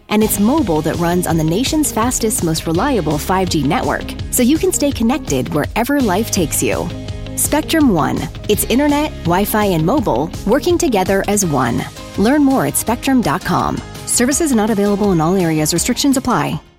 And it's mobile that runs on the nation's fastest, most reliable 5G network, so you can stay connected wherever life takes you. Spectrum One. It's internet, Wi-Fi, and mobile working together as one. Learn more at spectrum.com. Services not available in all areas. Restrictions apply.